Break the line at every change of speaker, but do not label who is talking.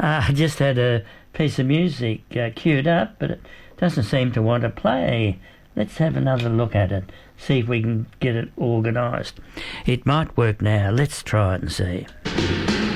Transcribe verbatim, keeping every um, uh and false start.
Uh, I just had a piece of music uh, queued up, but it doesn't seem to want to play. Let's have another look at it, see if we can get it organised. It might work now. Let's try it and see.